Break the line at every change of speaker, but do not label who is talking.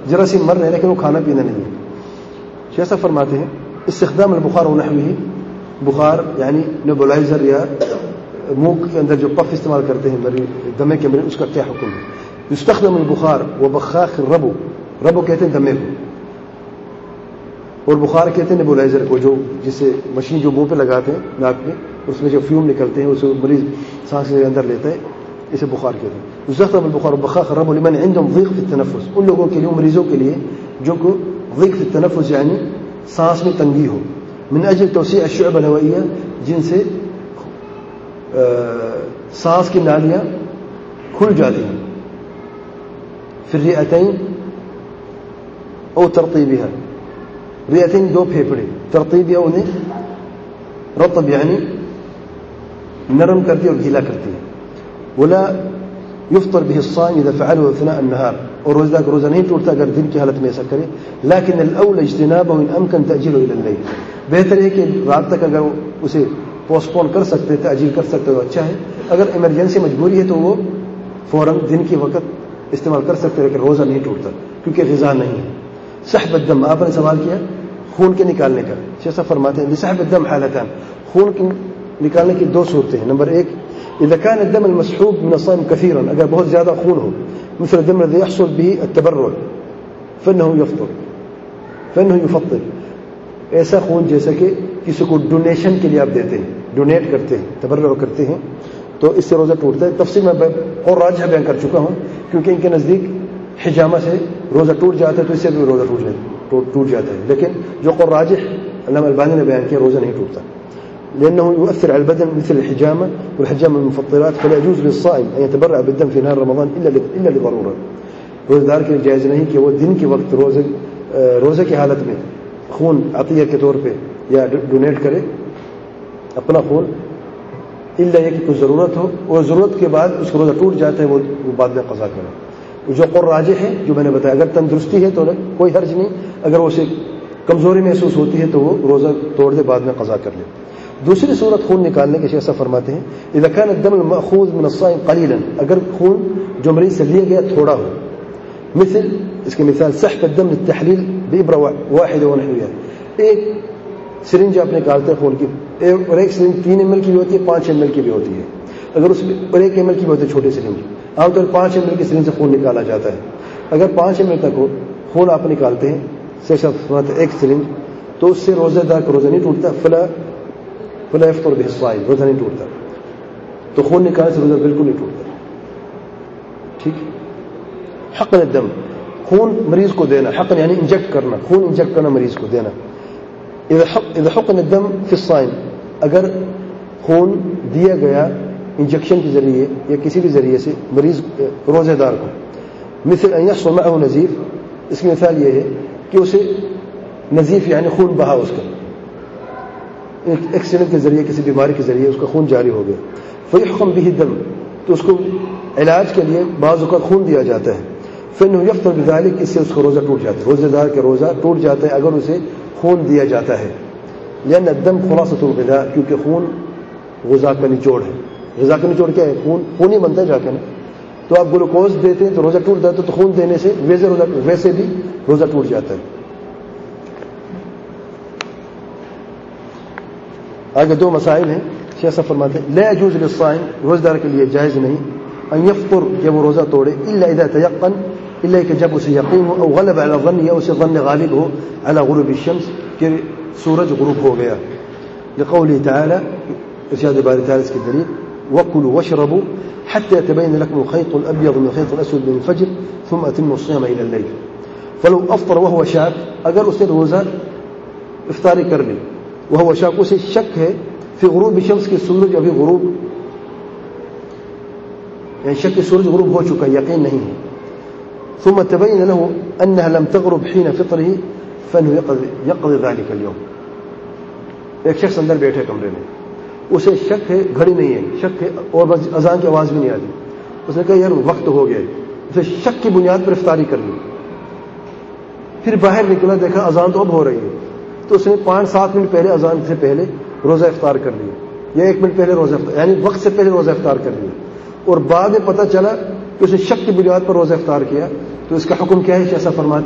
جراثیم مر رہے ہیں لیکن وہ کھانا پینا نہیں ہے. جیسا فرماتے ہیں استخدام البخار ونحوه, بخار یعنی نیبولائزر یا منہ کے اندر جو پف استعمال کرتے ہیں دمے کے مریض, اس کا کیا حکم ہے؟ یستخدم البخار وبخاخ الربو, ربو کہتے ہیں دمے کو, اور بخار کہتے ہیں نیبولائزر کو, جو جسے مشین جو منہ پہ لگاتے ہیں ناک میں, اس میں جو فیوم نکلتے ہیں اسے مریض سانس کے اندر لیتا ہے, اسے بخار کہتے ہیں. یستخدم البخار وبخاخ الربو لمن عندهم ضيق في التنفس, ان لوگوں کے لیے, مریضوں کے لیے جو کو ضيق في التنفس یعنی سانس میں تنگی ہو, من اجل توسيع الشعب الهوائيه, جن سے سانس کی نالیاں کھل جاتی ہیں, پھر ریئتین او ترطیبها, ریئتین دو پھیپڑے, ترطیبها انہیں رطب یعنی نرم کرتی اور گیلا کرتی ہے. ولا يفطر به الصائم اذا فعله اثناء النهار, اور روزہ کا روزہ نہیں ٹوٹتا اگر دن کی حالت میں ایسا کرے. لیکن الاولى اجتنابه ان امكن تاجيله الى الليل, بہتر ہے کہ رات تک اگر اسے پوسٹ پون کر سکتے, تاجیل کر سکتے تو اچھا ہے. اگر ایمرجنسی مجبوری ہے تو وہ فوراً دن کے وقت استعمال کر سکتے, لیکن روزہ نہیں ٹوٹتا کیونکہ غذا نہیں ہے. سحب الدم, آپ نے سوال کیا خون کے نکالنے کا, جیسا فرماتے ہیں لسحب الدم حالتان, خون کے نکالنے کی دو صورتیں ہیں. نمبر ایک, اذا كان الدم المسحوب من الصائم كثيرا, اگر بہت زیادہ خون ہو, مثل الدم الذي يحصل به التبرع فانه يفطر, ایسا خون جیسا کہ کسی کو ڈونیشن کے لیے آپ دیتے ہیں, ڈونیٹ کرتے ہیں, تبرع کرتے ہیں, تو اس سے روزہ ٹوٹتا ہے. تفصیل میں اور راجح بیان کر چکا ہوں, کیونکہ ان کے نزدیک حجامہ سے روزہ ٹوٹ جاتا ہے, تو اس سے بھی روزہ ٹوٹ جاتا ہے. لیکن جو قول راجح علامہ البانی نے بیان کیا, روزہ نہیں ٹوٹتا, لأنه يؤثر على البدن مثل الحجامة, والحجامة من المفطرات, فلا يجوز للصائم أن يتبرع بالدم في نهار رمضان إلا لضرورة. روزدار کے جائز نہیں کہ وہ دن کے وقت روزے کی حالت میں خون عطیہ کے طور پہ یا ڈونیٹ کرے اپنا خون, الا یہ کہ کوئی ضرورت ہو, اور ضرورت کے بعد اس کا روزہ ٹوٹ جاتا ہے, وہ بعد میں قضا کرے. جو قول راجح ہے جو میں نے بتایا, اگر تندرستی ہے تو کوئی حرج نہیں, اگر اسے کمزوری محسوس ہوتی ہے تو وہ روزہ توڑ دے, بعد میں قضا کر لے. دوسری صورت خون نکالنے کے ایسا فرماتے ہیں اذا كان الدم المأخوذ من الصائم قليلا, اگر خون جو مریض سے لیا گیا تھوڑا ہو, مثل اس کے مثال سحب الدم للتحلیل بإبرة واحدة ونحوها, ایک سرنج آپ نکالتے ہیں خون کی, اور ایک سرنج 3 ml کی بھی ہوتی ہے, 5 ml کی بھی ہوتی ہے. اگر اس میں اور 1 ml کی بھی ہوتی ہے چھوٹی سرنج, عام طور 5 ml کی سرنج سے خون نکالا جاتا ہے. اگر 5 ml تک ہو خون آپ نکالتے ہیں ایک سرنج, تو اس سے روزہ دار کا روزہ نہیں ٹوٹتا. فلا يفطر به الصائم, روزہ نہیں ٹوٹتا. تو خون نکالنے سے روزہ بالکل نہیں ٹوٹتا. ٹھیک. حقن الدم, خون مریض کو دینا, حقن یعنی انجیکٹ کرنا, خون انجیکٹ کرنا مریض کو دینا. اذا حقن الدم في الصائم, اگر خون دیا گیا انجیکشن کے ذریعے یا کسی بھی ذریعے سے مریض روزہ دار کو, مثل ان يحصل معه نزيف, اس کی مثال یہ ہے کہ اسے نزیف یعنی خون بہا, اس کا ایکسیڈنٹ کے ذریعے کسی بیماری کے ذریعے اس کا خون جاری ہو گیا, فیحقن به الدم, تو اس کو علاج کے لیے بعض اوقات خون دیا جاتا ہے. فإنه يفطر بذلك, اس سے اس کا روزہ ٹوٹ جاتا ہے, روزہ دار کا روزہ ٹوٹ جاتا ہے اگر اسے خون دیا جاتا ہے. لأن الدم خلاصة الغذاء, کیونکہ خون غذا کا نچوڑ ہے. غذا کا نچوڑ کیا ہے؟ خون ہی بنتا ہے جا کے نا. تو آپ گلوکوز دیتے ہیں تو روزہ ٹوٹ جاتا ہے, تو خون دینے سے ویسے بھی روزہ ٹوٹ جاتا ہے. آگے 2 مسائل ہیں. شیخ فرماتے ہیں لا يجوز للصائم, روزدار کے لیے جائز نہیں, ان يفطر, کہ وہ روزہ توڑے, الا اذا تيقن, الا کہ جب اسے یقین ہو, او غلب على الظن, یا اسے ظن غالب ہو, على غروب الشمس, کہ سورج غروب ہو گیا. لقوله تعالى, ارشاد باری تعالی اس کی دلیل, وكلوا واشربوا حتى يتبين لكم الخيط الابيض من الخيط الاسود من الفجر ثم اتموا الصيام الى الليل. فلو افطر وهو شاك, اگر اس نے روزہ افطاری کر لی, وهو شاك, اسے شک ہے فی غروب الشمس, کی سورج ابھی غروب, یعنی شک کہ سورج غروب ہو چکا, یقین نہیں ہے. ثم تبين له انها لم تغرب حين فطره فانه يقضي ذلك اليوم. ایک شخص اندر بیٹھے کمرے میں, اسے شک ہے, گھڑی نہیں ہے, شک ہے, اور بس اذان کی آواز بھی نہیں آتی. اس نے کہا یار وقت ہو گیا, اسے شک کی بنیاد پر افطاری کر لی. پھر باہر نکلا, دیکھا اذان تو اب ہو رہی ہے, تو اس نے 5-7 منٹ پہلے اذان سے پہلے روزہ افطار کر لیا, یا 1 منٹ پہلے روزہ افطار, یعنی وقت سے پہلے روزہ افطار کر لیا, اور بعد میں پتہ چلا کہ اسے شک کی بنیاد پر روزہ افطار کیا, تو اس کا حکم کیا ہے؟ ایسا فرماتے